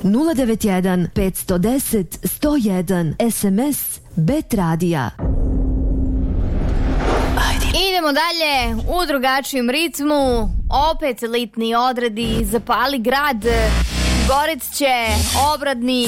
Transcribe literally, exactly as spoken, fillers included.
nula devet jedan pet jedan nula jedan sto jedan, es em es Bet Radija. Idemo dalje u drugačijem ritmu. Opet elitni odredi, Zapali grad, Gorec će, Obradni